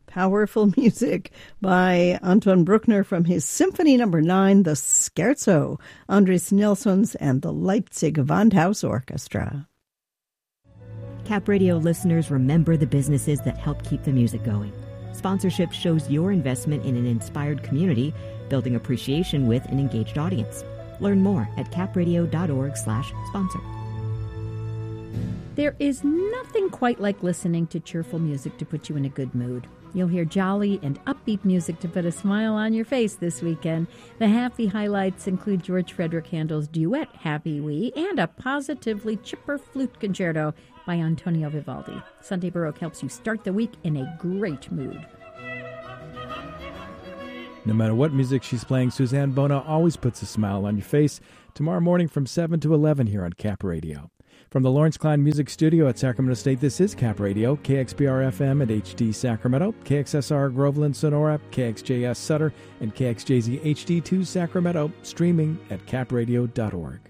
Powerful music by Anton Bruckner from his Symphony No. 9, the Scherzo, Andres Nelsons and the Leipzig Gewandhaus Orchestra. Cap Radio listeners, remember the businesses that help keep the music going. Sponsorship shows your investment in an inspired community, building appreciation with an engaged audience. Learn more at capradio.org/sponsor. There is nothing quite like listening to cheerful music to put you in a good mood. You'll hear jolly and upbeat music to put a smile on your face this weekend. The happy highlights include George Frederick Handel's duet, Happy Wee, and a positively chipper flute concerto by Antonio Vivaldi. Sunday Baroque helps you start the week in a great mood. No matter what music she's playing, Suzanne Bona always puts a smile on your face. Tomorrow morning from 7 to 11 here on Cap Radio. From the Lawrence Klein Music Studio at Sacramento State, this is Cap Radio, KXBR-FM at HD Sacramento, KXSR Groveland Sonora, KXJS Sutter, and KXJZ HD2 Sacramento, streaming at capradio.org.